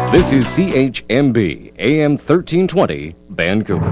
This is CHMB AM 1320 Vancouver。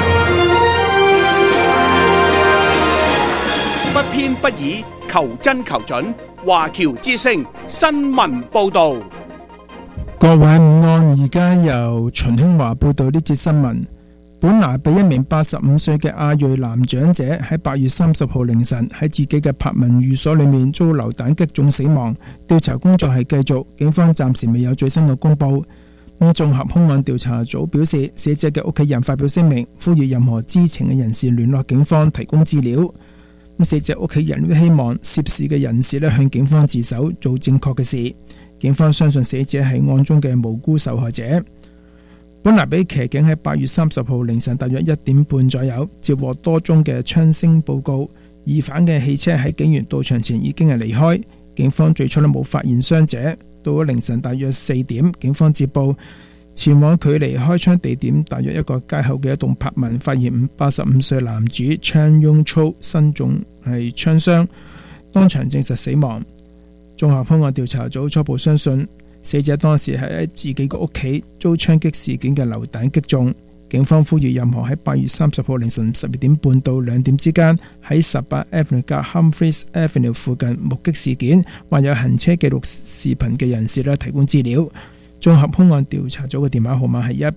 不偏不倚，求真求準。華僑之聲新聞報導。 各位午安，而家由秦興華報道呢節新聞。本拿比一名85歲嘅亞裔男長者喺8月30號凌晨喺自己嘅柏文寓所裏面遭流彈擊中死亡。調查工作係繼續，警方暫時未有最新嘅公佈。綜合兇案調查組表示，死者嘅屋企人發表聲明，呼籲任何知情嘅人士聯絡警方提供資料。死者屋企人都希望涉事嘅人士向警方自首，做正確嘅事。警方相信死者係案中嘅無辜受害者。本拿比騎警喺8月30號凌晨大約1點半左右接獲多宗嘅槍聲報告，疑犯嘅汽車喺警員到場前已經係離開。警方最初都冇發現傷者，到咗凌晨大約4點，警方接報前往距離開槍地點大約一個街口嘅一棟柏文，發現85歲男子 Chan Yong Cho 身中係槍傷，當場證實死亡。綜合兇案調查組初步相信死者當時係喺自己個屋企遭槍擊事件嘅流彈擊中。警方呼籲任何喺8月30號凌晨12點半到2點之間喺18 Avenue 加 Humphreys Avenue 附近目擊事件或有行車記錄視頻嘅人士提供資料。綜合兇案調查組嘅電話號碼係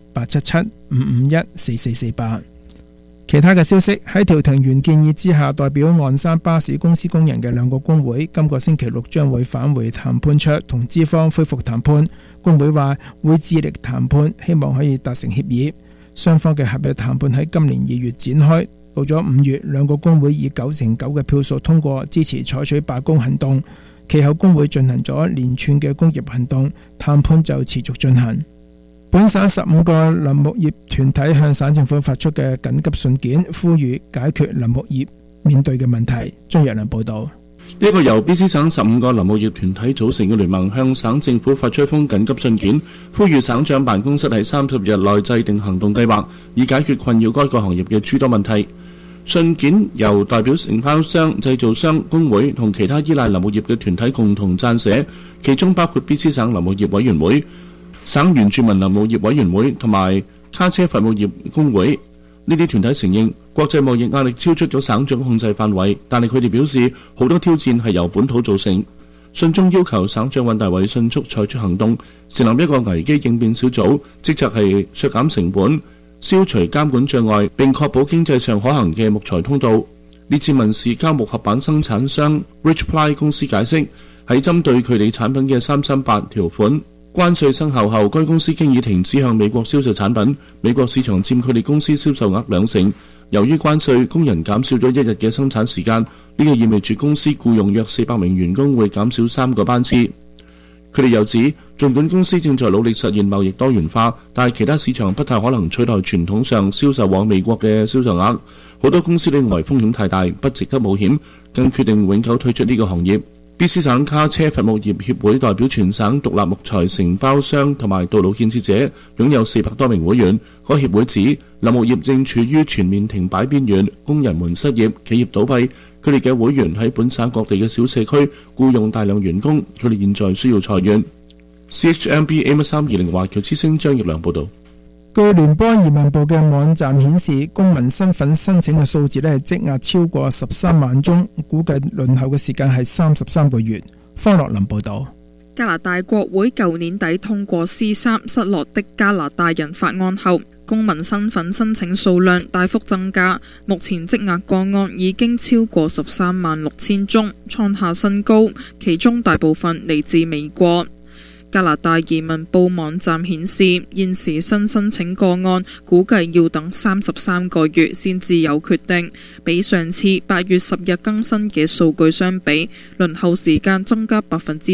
1877-551-4448。其他嘅消息，喺調停員建議之下，代表岸山巴士公司工人嘅2個工會今個星期六將會返回談判桌同資方恢復談判。工會話會致力談判，希望可以達成協議。雙方嘅合約談判喺今年2月展開，到咗5月2個工會以99%嘅票數通過支持採取罷工行動。其後工會進行咗連串嘅工業行動，談判就持續進行。本省15個林木業團體向省政府發出嘅緊急信件，呼籲解決林木業面對嘅問題。張若良報道。 呢個由 BC 省15個林木業團體組成嘅聯盟向省政府發出一封緊急信件，呼籲省長辦公室喺30日內制定行動計劃，以解決困擾該個行業嘅諸多問題。信件由代表承包商、製造商、工會同其他依賴林木業嘅團體共同撰寫，其中包括 BC 省林木業委員會、省原住民林木業委員會同埋卡車伐木業工會。呢啲團體承認國際貿易壓力超出咗省長控制範圍，但係佢哋表示好多挑戰係由本土造成。信中要求省長尹大偉迅速採取行動，成立一個危機應變小組，職責係削減成本、消除監管障礙並確保經濟上可行嘅木材通道。呢次民事交木合板生產商 Richply 公司解釋，喺針對佢哋產品嘅338條款關稅生效後，該公司經已停止向美國銷售產品，美國市場佔佢哋公司銷售額20%。由於關稅，工人減少咗1日嘅生產時間，呢個意味住公司僱用約400名員工會減少3個班次。佢哋又指，儘管公司正在努力實現貿易多元化，但係其他市場不太可能取代傳統上銷售往美國嘅銷售額。好多公司認為風險太大，不值得冒險，更決定永久退出呢個行業。BC 省卡車伐木業協會代表全省獨立木材承包商同埋道路建設者，擁有400多名會員。該協會指林木業正處於全面停擺邊緣，工人們失業，企業倒閉。佢哋嘅會員喺本省各地嘅小社區僱用大量員工，佢哋現在需要裁員。CHMB AM1320華僑之聲張葉良報導。 據聯邦移民部嘅網站顯示，公民身份申請嘅數字係積壓超過13萬宗，估計輪候嘅時間係33個月。方樂林報導。 加拿大國會舊年底通過 C3 失落的加拿大人法案後，公民身份申請數量大幅增加，目前積壓個案已經超過136000宗，創下新高，其中大部分嚟自美國。加拿大移民部網站顯示，現時新申請個案估計要等33個月先至有決定，比上次8月10日更新嘅數據相比，輪候時間增加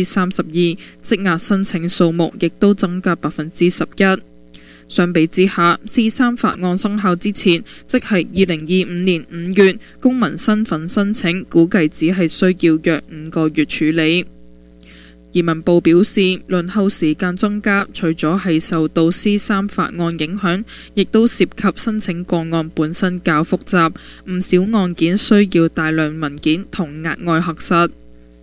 32%，積壓申請數目亦都增加11%。相比之下， C3 法案生效之前，即係2025年5月，公民身份申請估計只係需要約5個月處理。移民部表示，輪候時間增加，除咗係受到 C3 法案影響，亦都涉及申請個案本身較複雜，唔少案件需要大量文件同額外核實。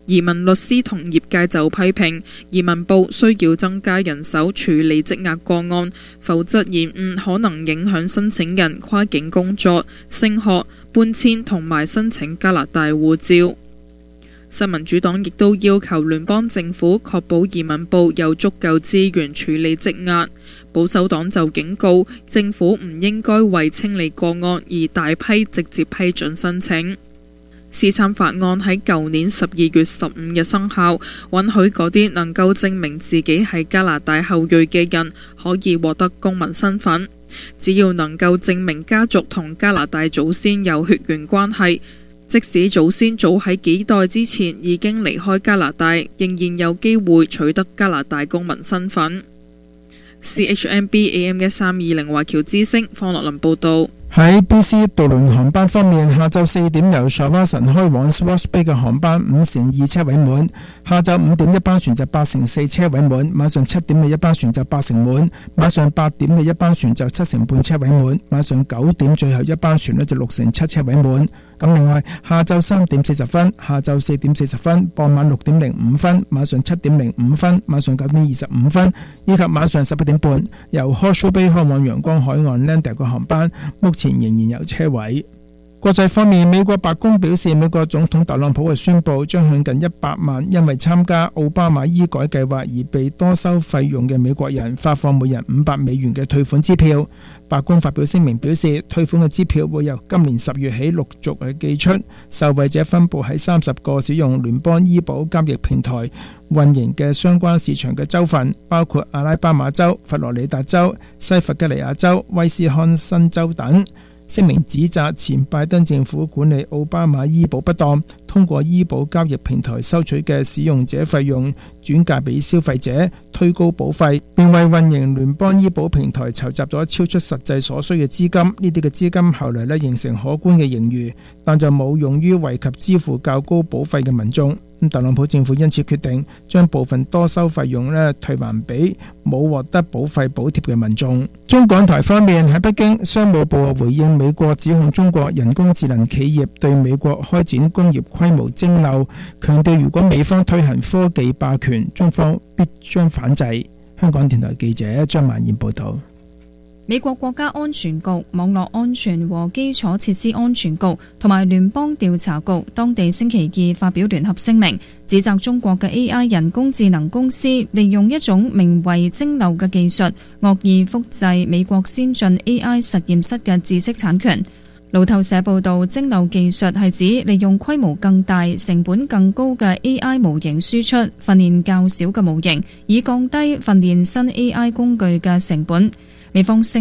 移民律師同業界就批評移民部需要增加人手處理積壓個案，否則延誤可能影響申請人跨境工作、升學、搬遷同埋申請加拿大護照。新民主黨亦都要求聯邦政府確保移民部有足夠資源處理積壓。保守黨就警告政府唔應該為清理個案而大批直接批准申請。C3法案喺舊年12月15日生效，允許嗰啲能夠證明自己係加拿大後裔嘅人可以獲得公民身份，只要能夠證明家族同加拿大祖先有血緣關係。即使祖先早喺幾代之前已經離開加拿大，仍然有機會取得加拿大公民身份。CHMB AM1320華僑之聲方樂林報導。 喺 BC 渡輪航班方面，下晝4點由 Shawson 開往 Swartz Bay 嘅航班5成2車位滿，下晝5點一班船就8成4車位滿，晚上7點嘅一班船就8成滿，晚上8點嘅一班船就7成半車位滿，晚上9點最後一班船就6成7車位滿。咁另外，下晝3點40分、下晝4點40分、傍晚6點05分、晚上7點05分、晚上9點25分，以及晚上11點半由 Horseshoe Bay 開往陽光海岸 Lander 嘅航班，目前仍然有車位。國際方面，美國白宮表示，美國總統特朗普宣布將向近100萬因為參加奧巴馬醫改計劃而被多收費用嘅美國人發放每人500美元嘅退款支票。白宮發表聲明表示，退款嘅支票會由今年10月起陸續寄出，受惠者分佈喺30個使用聯邦醫保交易平台運營嘅相關市場嘅州份，包括阿拉巴馬州、佛羅里達州、西弗吉尼亞州、威斯康辛州等。聲明指責前拜登政府管理奧巴馬醫保不當，通過醫保交易平台收取嘅使用者費用轉嫁俾消費者，推高保費，並為運營聯邦醫保平台籌集咗超出實際所需嘅資金。呢啲嘅資金後來形成可觀嘅盈餘，但就冇用於惠及支付較高保費嘅民眾。特朗普政府因此決定將部分多收費用退還俾冇獲得保費補貼嘅民眾。中港台方面，喺北京，商務部回應美國指控中國人工智能企業對美國開展工業規模徵漏，強調如果美方推行科技霸權，中方必將反制。香港電台記者張曼燕報道。 美國國家安全局、網絡安全和基礎設施安全局同埋聯邦調查局當地星期二發表聯合聲明，指責中國嘅 AI 人工智能公司利用一種名為徵漏嘅技術，惡意複製美國先進 AI 實驗室嘅知識產權。路透社報道，徵漏技術係指利用規模更大、成本更高嘅 AI 模型輸出，訓練較少嘅模型，以降低訓練新 AI 工具嘅成本。美方